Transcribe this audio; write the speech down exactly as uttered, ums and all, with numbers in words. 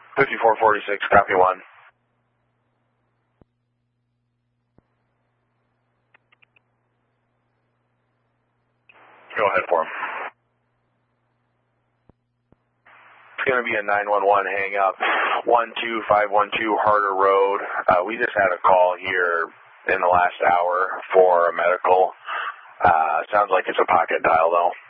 fifty-four forty-six, copy one. Go ahead for him. It's going to be a nine one one hang up, one two five one two Harder Road. Uh, we just had a call here in the last hour for a medical. Uh, sounds like it's a pocket dial though.